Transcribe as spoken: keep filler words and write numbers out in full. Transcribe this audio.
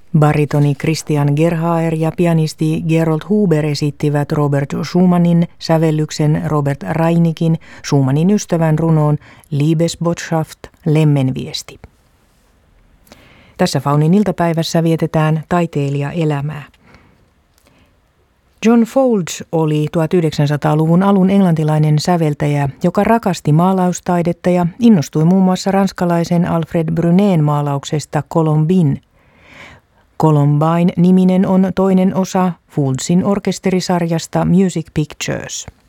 Baritoni Christian Gerhaer ja pianisti Gerold Huber esittivät Robert Schumannin sävellyksen Robert Reinikin Schumannin ystävän runoon Liebesbotschaft, lemmenviesti. Tässä Faunin iltapäivässä vietetään taiteilijaelämää. John Fowles oli tuhatyhdeksänsataaluvun alun englantilainen säveltäjä, joka rakasti maalaustaidetta ja innostui muun muassa ranskalaisen Alfred Brunén maalauksesta Colombine. Columbine-niminen on toinen osa Fowlesin orkesterisarjasta Music Pictures.